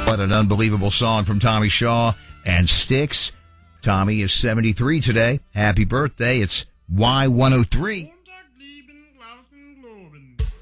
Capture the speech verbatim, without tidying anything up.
What an unbelievable song from Tommy Shaw and Styx. Tommy is seventy-three today. Happy birthday. It's Y one oh three.